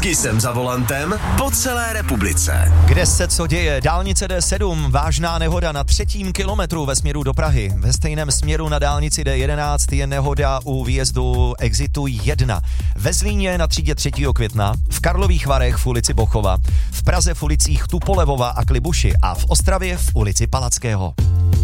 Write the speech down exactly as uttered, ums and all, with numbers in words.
Kisem za volantem po celé republice. Kde se co děje? Dálnice D sedm, vážná nehoda na třetím kilometru ve směru do Prahy. Ve stejném směru na dálnici D jedenáct je nehoda u výjezdu Exitu jedna. Ve Zlíně na třídě třetího května, v Karlových Varech v ulici Bochova, v Praze v ulicích Tupolevova a Klibuši a v Ostravě v ulici Palackého.